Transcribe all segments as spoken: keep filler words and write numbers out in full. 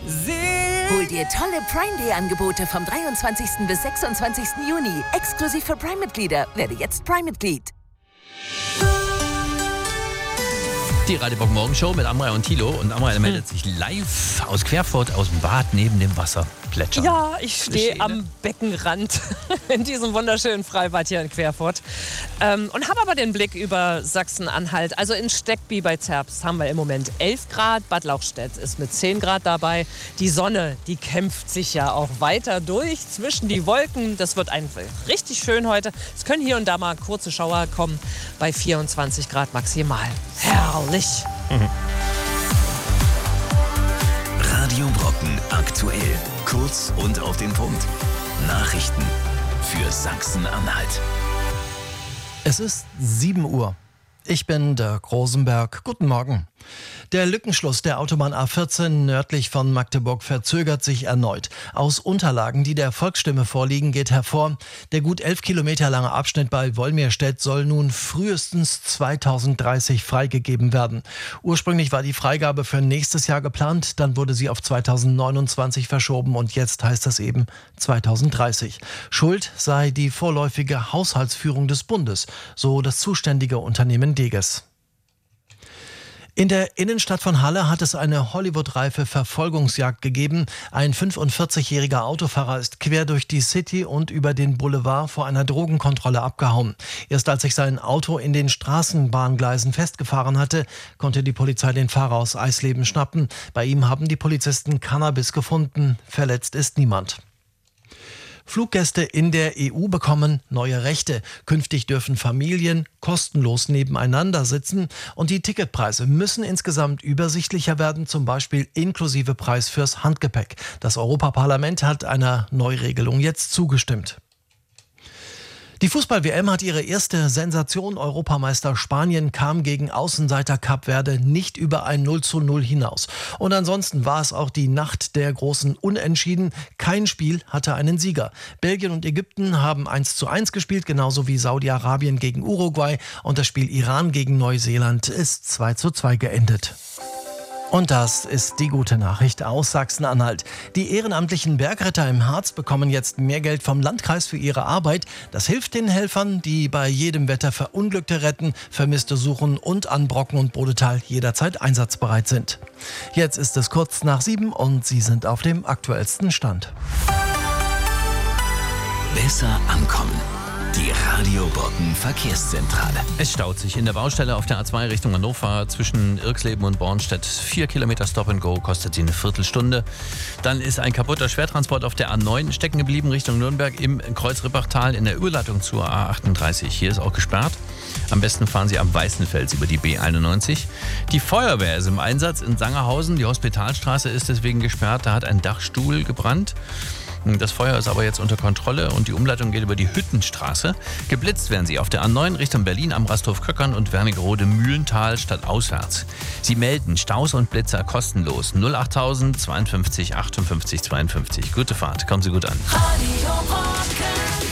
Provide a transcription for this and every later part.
Hol dir tolle Prime Day Angebote vom dreiundzwanzigsten bis sechsundzwanzigsten Juni. Exklusiv für Prime-Mitglieder. Werde jetzt Prime-Mitglied. Die Radio Bock Morgenshow mit Amrei und Thilo. Und Amrei hm. meldet sich live aus Querfurt, aus dem Bad neben dem Wasser plätschern. Ja, ich stehe am Beckenrand in diesem wunderschönen Freibad hier in Querfurt. Ähm, und habe aber den Blick über Sachsen-Anhalt. Also in Steckby bei Zerbst haben wir im Moment elf Grad. Bad Lauchstädt ist mit zehn Grad dabei. Die Sonne, die kämpft sich ja auch weiter durch zwischen die Wolken. Das wird einfach richtig schön heute. Es können hier und da mal kurze Schauer kommen bei vierundzwanzig Grad maximal. Herrlich. Mhm. Radio Brocken aktuell. Kurz und auf den Punkt. Nachrichten für Sachsen-Anhalt. Es ist sieben Uhr. Ich bin Dirk Rosenberg. Guten Morgen. Der Lückenschluss der Autobahn A vierzehn nördlich von Magdeburg verzögert sich erneut. Aus Unterlagen, die der Volksstimme vorliegen, geht hervor, der gut elf Kilometer lange Abschnitt bei Wolmirstedt soll nun frühestens zweitausenddreißig freigegeben werden. Ursprünglich war die Freigabe für nächstes Jahr geplant, dann wurde sie auf zweitausendneunundzwanzig verschoben und jetzt heißt es eben zweitausenddreißig. Schuld sei die vorläufige Haushaltsführung des Bundes, so das zuständige Unternehmen Deges. In der Innenstadt von Halle hat es eine Hollywood-reife Verfolgungsjagd gegeben. Ein fünfundvierzigjähriger Autofahrer ist quer durch die City und über den Boulevard vor einer Drogenkontrolle abgehauen. Erst als sich sein Auto in den Straßenbahngleisen festgefahren hatte, konnte die Polizei den Fahrer aus Eisleben schnappen. Bei ihm haben die Polizisten Cannabis gefunden. Verletzt ist niemand. Fluggäste in der E U bekommen neue Rechte. Künftig dürfen Familien kostenlos nebeneinander sitzen und die Ticketpreise müssen insgesamt übersichtlicher werden, zum Beispiel inklusive Preis fürs Handgepäck. Das Europaparlament hat einer Neuregelung jetzt zugestimmt. Die Fußball-W M hat ihre erste Sensation. Europameister Spanien kam gegen Außenseiter Kap Verde nicht über ein null zu null hinaus. Und ansonsten war es auch die Nacht der großen Unentschieden. Kein Spiel hatte einen Sieger. Belgien und Ägypten haben eins zu eins gespielt, genauso wie Saudi-Arabien gegen Uruguay. Und das Spiel Iran gegen Neuseeland ist zwei zu zwei geendet. Und das ist die gute Nachricht aus Sachsen-Anhalt. Die ehrenamtlichen Bergretter im Harz bekommen jetzt mehr Geld vom Landkreis für ihre Arbeit. Das hilft den Helfern, die bei jedem Wetter Verunglückte retten, Vermisste suchen und an Brocken und Bodetal jederzeit einsatzbereit sind. Jetzt ist es kurz nach sieben und Sie sind auf dem aktuellsten Stand. Besser ankommen. Die Radio Brocken Verkehrszentrale. Es staut sich in der Baustelle auf der A zwei Richtung Hannover zwischen Irxleben und Bornstedt. Vier Kilometer Stop and Go, kostet sie eine Viertelstunde. Dann ist ein kaputter Schwertransport auf der A neun stecken geblieben Richtung Nürnberg im Kreuzrippachtal in der Überleitung zur A achtunddreißig. Hier ist auch gesperrt. Am besten fahren Sie am Weißenfels über die B einundneunzig. Die Feuerwehr ist im Einsatz in Sangerhausen. Die Hospitalstraße ist deswegen gesperrt. Da hat ein Dachstuhl gebrannt. Das Feuer ist aber jetzt unter Kontrolle und die Umleitung geht über die Hüttenstraße. Geblitzt werden sie auf der A neun Richtung Berlin am Rasthof Köckern und Wernigerode-Mühlental stadtauswärts. Sie melden Staus und Blitzer kostenlos. null achttausend zweiundfünfzig achtundfünfzig zweiundfünfzig. Gute Fahrt, kommen Sie gut an. Radio Brocken.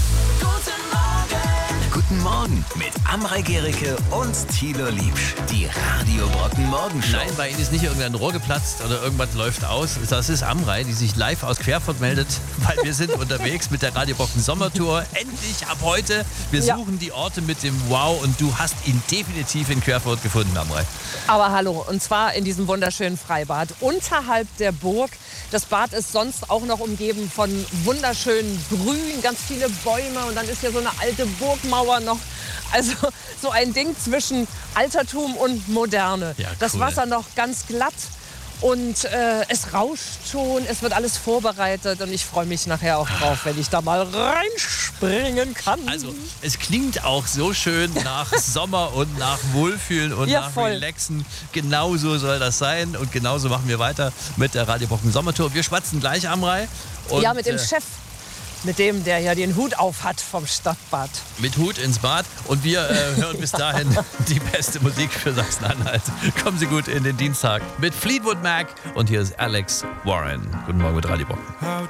Guten Morgen mit Amrei Gericke und Thilo Liebsch. Die Radio Brocken Morgenshow. Nein, bei Ihnen ist nicht irgendein Rohr geplatzt oder irgendwas läuft aus. Das ist Amrei, die sich live aus Querfurt meldet, weil wir sind unterwegs mit der Radio Brocken Sommertour. Endlich ab heute. Wir Ja. suchen die Orte mit dem Wow und du hast ihn definitiv in Querfurt gefunden, Amrei. Aber hallo, und zwar in diesem wunderschönen Freibad unterhalb der Burg. Das Bad ist sonst auch noch umgeben von wunderschönen Grün, ganz viele Bäume und dann ist hier so eine alte Burgmauer noch. Also so ein Ding zwischen Altertum und Moderne. Ja, cool. Das Wasser noch ganz glatt und äh, es rauscht schon, es wird alles vorbereitet und ich freue mich nachher auch drauf, wenn ich da mal reinspringen kann. Also es klingt auch so schön nach Sommer und nach Wohlfühlen und Ja, nach voll. Relaxen. Genauso soll das sein und genauso machen wir weiter mit der Radio Brocken Sommertour. Wir schwatzen gleich, Amrei. Und, ja, mit dem äh, Chef. Mit dem, der ja den Hut auf hat vom Stadtbad. Mit Hut ins Bad und wir äh, hören bis dahin die beste Musik für Sachsen-Anhalt. Kommen Sie gut in den Dienstag mit Fleetwood Mac und hier ist Alex Warren. Guten Morgen mit Radio Brocken.